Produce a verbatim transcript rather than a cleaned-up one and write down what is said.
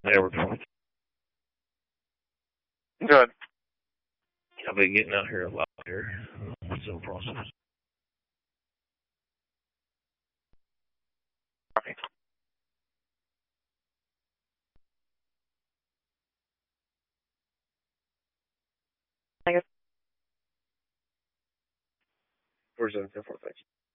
There we're going. Good. I've been getting out here a lot here. It's in process. Right. Where's the info? Thanks.